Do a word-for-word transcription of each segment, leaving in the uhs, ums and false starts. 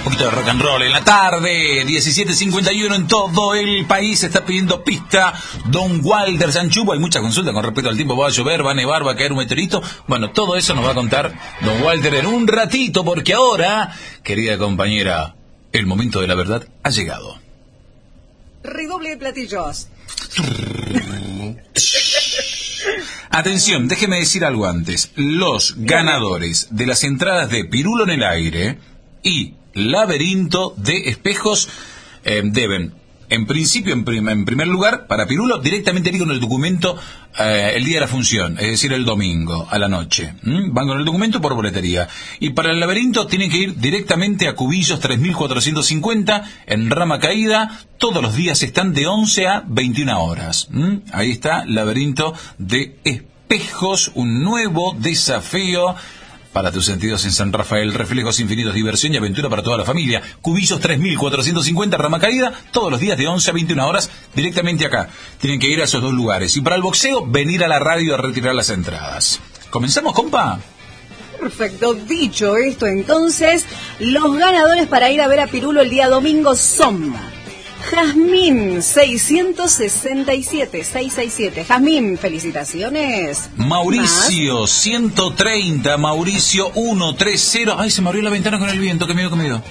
poquito de rock and roll en la tarde, diecisiete cincuenta y uno en todo el país. Se está pidiendo pista Don Walter Sanchupo. Hay mucha consulta con respecto al tiempo. ¿Va a llover? ¿Va a nevar? ¿Va a caer un meteorito? Bueno, todo eso nos va a contar Don Walter en un ratito, porque ahora, querida compañera, el momento de la verdad ha llegado. Redoble de platillos. Atención, déjeme decir algo antes. Los ganadores de las entradas de Pirulo en el Aire y Laberinto de Espejos eh, deben, en principio, en, prim en primer lugar, para Pirulo, directamente ir con el documento eh, el día de la función, es decir, el domingo a la noche. ¿Mm? Van con el documento por boletería. Y para el Laberinto tienen que ir directamente a Cubillos tres mil cuatrocientos cincuenta, en Rama Caída. Todos los días están de once a veintiuna horas. ¿Mm? Ahí está, Laberinto de Espejos, un nuevo desafío para tus sentidos en San Rafael. Reflejos infinitos, diversión y aventura para toda la familia. Cubillos tres mil cuatrocientos cincuenta, Rama Caída, todos los días de once a veintiuna horas, directamente acá. Tienen que ir a esos dos lugares. Y para el boxeo, venir a la radio a retirar las entradas. ¿Comenzamos, compa? Perfecto, dicho esto, entonces, los ganadores para ir a ver a Pirulo el día domingo son Jazmín seiscientos sesenta y siete, seiscientos sesenta y siete. Jazmín, felicitaciones. Mauricio ¿Más? ciento treinta, Mauricio ciento treinta. Ay, se me abrió la ventana con el viento, qué miedo que me dio.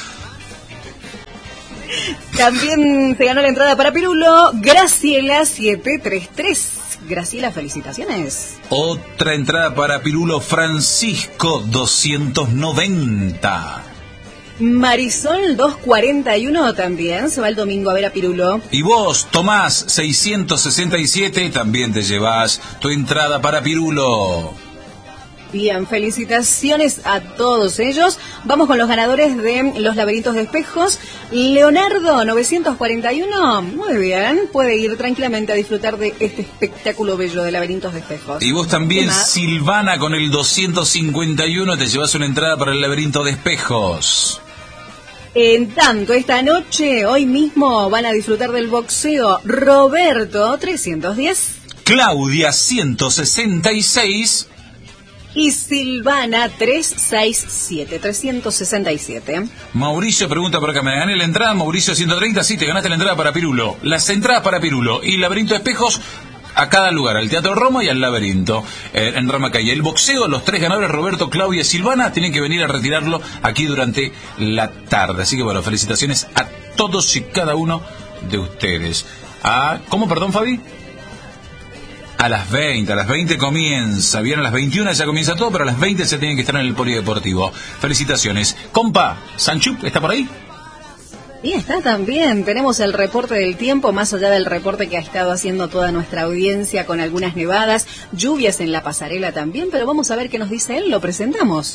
También se ganó la entrada para Pirulo Graciela setecientos treinta y tres. Graciela, felicitaciones. Otra entrada para Pirulo Francisco doscientos noventa. Marisol doscientos cuarenta y uno también se va el domingo a ver a Pirulo. Y vos, Tomás seiscientos sesenta y siete, también te llevas tu entrada para Pirulo. Bien, felicitaciones a todos ellos. Vamos con los ganadores de los laberintos de espejos. Leonardo novecientos cuarenta y uno, muy bien, puede ir tranquilamente a disfrutar de este espectáculo bello de laberintos de espejos. Y vos también, Silvana, con el doscientos cincuenta y uno, te llevas una entrada para el laberinto de espejos. En tanto, esta noche, hoy mismo, van a disfrutar del boxeo Roberto trescientos diez, Claudia ciento sesenta y seis y Silvana trescientos sesenta y siete, trescientos sesenta y siete. Mauricio pregunta por acá, ¿me gané la entrada? Mauricio ciento treinta, sí, te ganaste la entrada para Pirulo. Las entradas para Pirulo y Laberinto de Espejos a cada lugar, al Teatro Roma y al Laberinto, eh, en Rama Calle. El boxeo, los tres ganadores, Roberto, Claudia y Silvana, tienen que venir a retirarlo aquí durante la tarde. Así que bueno, felicitaciones a todos y cada uno de ustedes. Ah, ¿cómo, perdón, Fabi? A las veinte, a las veinte comienza. Bien, a las veintiuna ya comienza todo, pero a las veinte se tienen que estar en el polideportivo. Felicitaciones. Compa, Sanchup, ¿está por ahí? Y está también, tenemos el reporte del tiempo, más allá del reporte que ha estado haciendo toda nuestra audiencia con algunas nevadas, lluvias en la pasarela también, pero vamos a ver qué nos dice él, lo presentamos.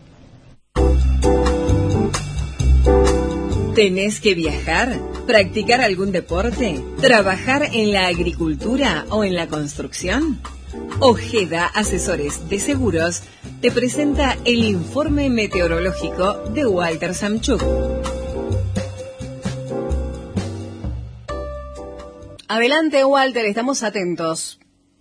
¿Tenés que viajar? ¿Practicar algún deporte? ¿Trabajar en la agricultura o en la construcción? Ojeda Asesores de Seguros te presenta el informe meteorológico de Walter Samchuk. Adelante, Walter, estamos atentos.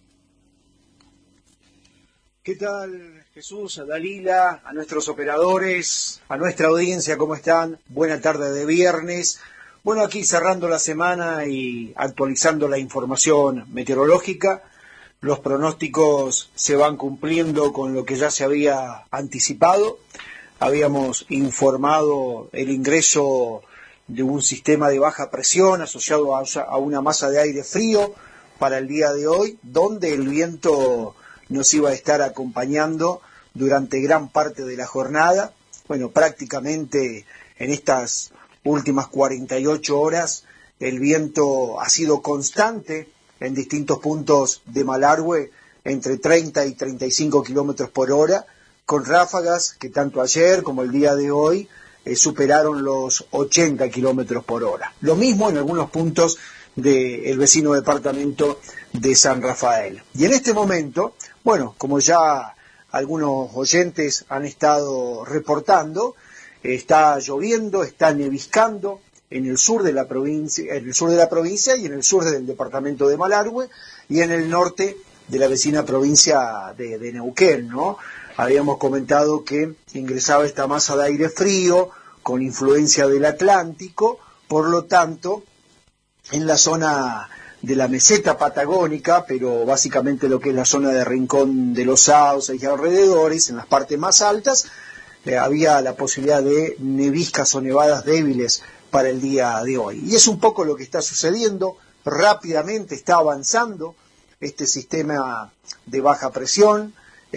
¿Qué tal, Jesús, a Dalila, a nuestros operadores, a nuestra audiencia? ¿Cómo están? Buena tarde de viernes. Bueno, aquí cerrando la semana y actualizando la información meteorológica. Los pronósticos se van cumpliendo con lo que ya se había anticipado. Habíamos informado el ingreso de un sistema de baja presión asociado a una masa de aire frío para el día de hoy, donde el viento nos iba a estar acompañando durante gran parte de la jornada. Bueno, prácticamente en estas últimas cuarenta y ocho horas el viento ha sido constante en distintos puntos de Malargüe, entre treinta y treinta y cinco kilómetros por hora, con ráfagas que tanto ayer como el día de hoy eh, superaron los ochenta kilómetros por hora. Lo mismo en algunos puntos del vecino departamento de San Rafael. Y en este momento, bueno, como ya algunos oyentes han estado reportando, está lloviendo, está neviscando en el sur de la provincia, en el sur de la provincia y en el sur del departamento de Malargüe y en el norte de la vecina provincia de, de Neuquén, ¿no? Habíamos comentado que ingresaba esta masa de aire frío con influencia del Atlántico, por lo tanto, en la zona de la meseta patagónica, pero básicamente lo que es la zona de Rincón de los Sauces y alrededores, en las partes más altas, eh, había la posibilidad de neviscas o nevadas débiles para el día de hoy. Y es un poco lo que está sucediendo, rápidamente está avanzando este sistema de baja presión,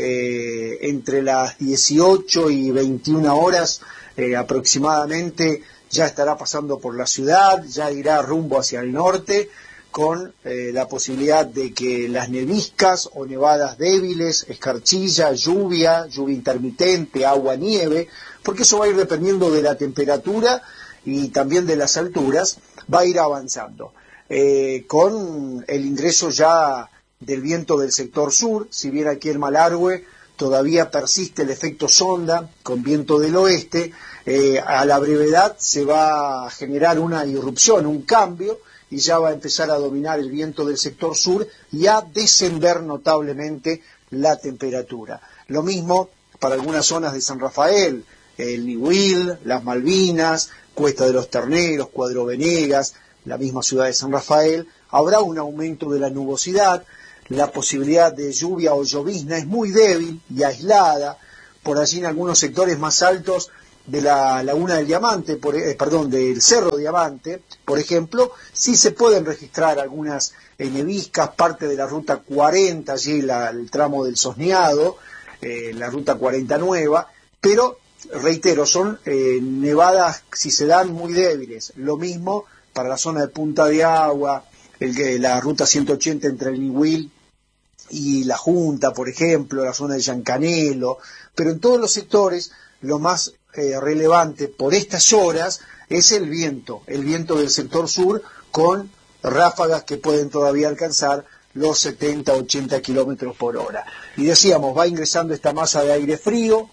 eh, entre las dieciocho y veintiuna horas eh, aproximadamente ya estará pasando por la ciudad, ya irá rumbo hacia el norte, con eh, la posibilidad de que las neviscas o nevadas débiles, escarchilla, lluvia, lluvia intermitente, agua, nieve, porque eso va a ir dependiendo de la temperatura y también de las alturas, va a ir avanzando. Eh, con el ingreso ya del viento del sector sur, si bien aquí en Malargüe todavía persiste el efecto sonda con viento del oeste, eh, a la brevedad se va a generar una irrupción, un cambio, y ya va a empezar a dominar el viento del sector sur y a descender notablemente la temperatura. Lo mismo para algunas zonas de San Rafael, el Niwil, las Malvinas, Cuesta de los Terneros, Cuadro Venegas, la misma ciudad de San Rafael. Habrá un aumento de la nubosidad, la posibilidad de lluvia o llovizna es muy débil y aislada, por allí en algunos sectores más altos de la Laguna del Diamante, por, eh, perdón, del Cerro Diamante, por ejemplo, sí se pueden registrar algunas eh, neviscas, parte de la ruta cuarenta, allí la, el tramo del Sosneado, eh, la ruta cuarenta nueva, pero, reitero, son eh, nevadas, si se dan, muy débiles. Lo mismo para la zona de Punta de Agua, el, la ruta ciento ochenta entre el Niwil y la Junta, por ejemplo, la zona de Yancanelo, pero en todos los sectores lo más eh, relevante por estas horas es el viento, el viento del sector sur, con ráfagas que pueden todavía alcanzar los setenta a ochenta kilómetros por hora. Y decíamos, va ingresando esta masa de aire frío,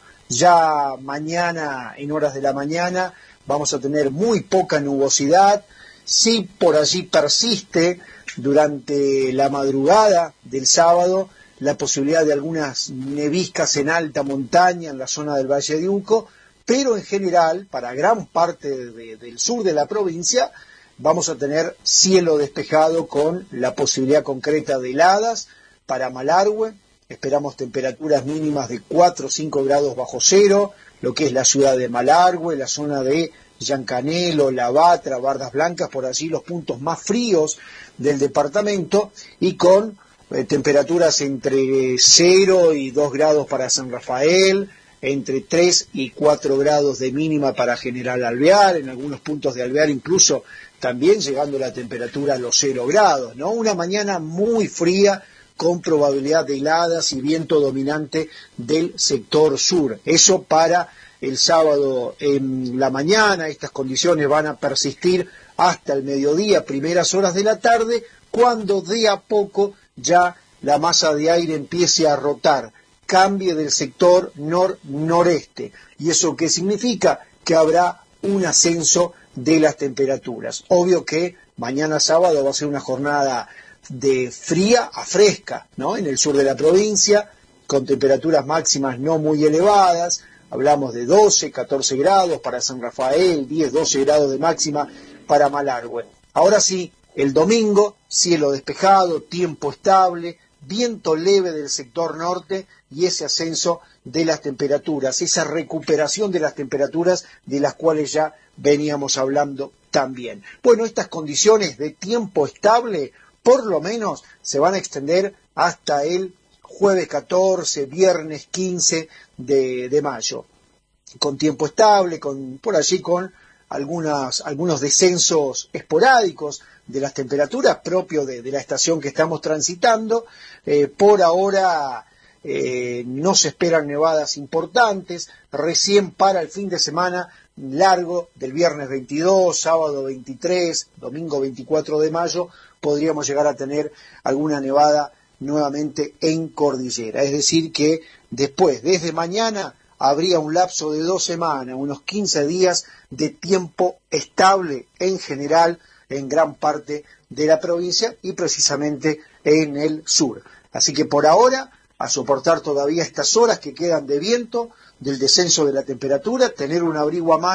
ya mañana, en horas de la mañana, vamos a tener muy poca nubosidad. Sí, por allí persiste durante la madrugada del sábado la posibilidad de algunas neviscas en alta montaña en la zona del Valle de Uco, pero en general, para gran parte de, del sur de la provincia, vamos a tener cielo despejado con la posibilidad concreta de heladas. Para Malargüe esperamos temperaturas mínimas de cuatro o cinco grados bajo cero, lo que es la ciudad de Malargüe, la zona de Yancanelo, La Batra, Bardas Blancas, por allí los puntos más fríos del departamento, y con eh, temperaturas entre cero y dos grados para San Rafael, entre tres y cuatro grados de mínima para General Alvear, en algunos puntos de Alvear incluso también llegando la temperatura a los cero grados, ¿no? Una mañana muy fría, con probabilidad de heladas y viento dominante del sector sur. Eso para el sábado en la mañana. Estas condiciones van a persistir hasta el mediodía, primeras horas de la tarde, cuando de a poco ya la masa de aire empiece a rotar, cambie del sector nor-noreste. ¿Y eso qué significa? Que habrá un ascenso de las temperaturas. Obvio que mañana sábado va a ser una jornada de fría a fresca, ¿no? En el sur de la provincia, con temperaturas máximas no muy elevadas. Hablamos de doce, catorce grados para San Rafael, diez, doce grados de máxima para Malargüe. Ahora sí, el domingo, cielo despejado, tiempo estable, viento leve del sector norte y ese ascenso de las temperaturas, esa recuperación de las temperaturas de las cuales ya veníamos hablando también. Bueno, estas condiciones de tiempo estable por lo menos se van a extender hasta el jueves catorce, viernes quince de, de mayo, con tiempo estable, con por allí con algunas, algunos descensos esporádicos de las temperaturas propios de, de la estación que estamos transitando. Eh, por ahora eh, no se esperan nevadas importantes, recién para el fin de semana largo del viernes veintidós, sábado veintitrés, domingo veinticuatro de mayo, podríamos llegar a tener alguna nevada nuevamente en cordillera. Es decir que después, desde mañana, habría un lapso de dos semanas, unos quince días de tiempo estable en general en gran parte de la provincia y precisamente en el sur. Así que por ahora, a soportar todavía estas horas que quedan de viento, del descenso de la temperatura, tener un abrigo a mano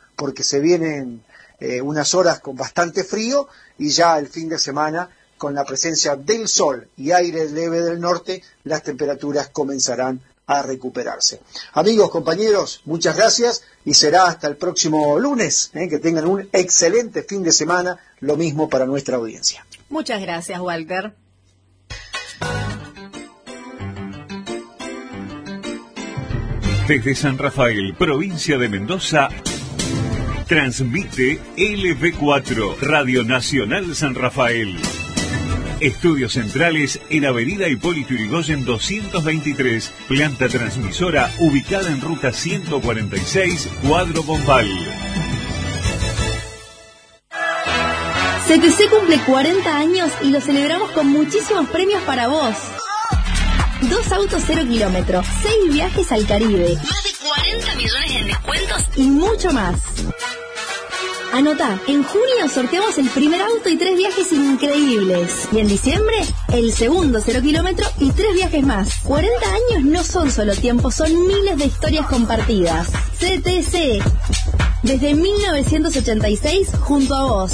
porque se vienen eh, unas horas con bastante frío y ya el fin de semana, con la presencia del sol y aire leve del norte, las temperaturas comenzarán a recuperarse. Amigos, compañeros, muchas gracias y será hasta el próximo lunes, ¿eh? Que tengan un excelente fin de semana, lo mismo para nuestra audiencia. Muchas gracias, Walter. Desde San Rafael, provincia de Mendoza, transmite L B cuatro, Radio Nacional San Rafael. Estudios centrales en Avenida Hipólito Yrigoyen doscientos veintitrés, planta transmisora ubicada en ruta ciento cuarenta y seis, Cuadro Bombal. C T C cumple cuarenta años y lo celebramos con muchísimos premios para vos. Dos autos cero kilómetros, seis viajes al Caribe, más de cuarenta millones en descuentos y mucho más. Anotá, en junio sorteamos el primer auto y tres viajes increíbles. Y en diciembre, el segundo cero kilómetro y tres viajes más. cuarenta años no son solo tiempo, son miles de historias compartidas. C T C, desde mil novecientos ochenta y seis, junto a vos.